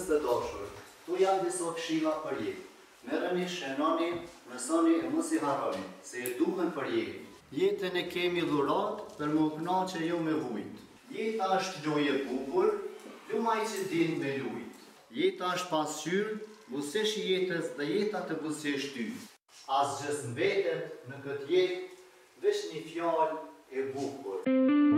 Njerëz të dashur, tu janë disa këshilla për jetë. Merreni, shenoni, mësoni e mos i harroni, se e duhen për jetë. Jetën e kemi dhurat për më kënaqë jo me vujt. Jeta është lojë e bukur, lumaj që din me lujt. Jeta është pasqyrë, buzëqesh i jetës dhe jeta të buzëqesh ty. Asgjë s'mbetet në këtë jetë, veç një fjalë e bukur.